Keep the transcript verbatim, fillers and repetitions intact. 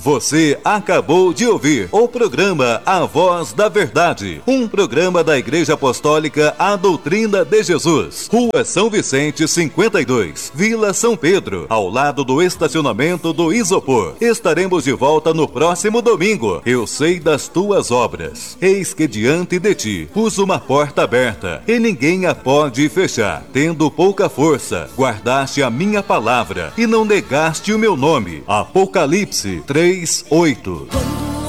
Você acabou de ouvir o programa A Voz da Verdade, um programa da Igreja Apostólica A Doutrina de Jesus, Rua São Vicente cinquenta e dois, Vila São Pedro, ao lado do estacionamento do Isopor. Estaremos de volta no próximo domingo. Eu sei das tuas obras. Eis que diante de ti pus uma porta aberta, e ninguém a pode fechar. Tendo pouca força, guardaste a minha palavra, e não negaste o meu nome. Apocalipse três, oito.